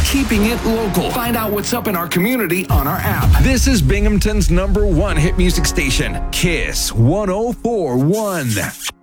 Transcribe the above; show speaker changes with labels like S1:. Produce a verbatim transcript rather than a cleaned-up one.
S1: keeping it local. Find out what's up in our community on our app.
S2: This is Binghamton's number one hit music station, Kiss one oh four point one.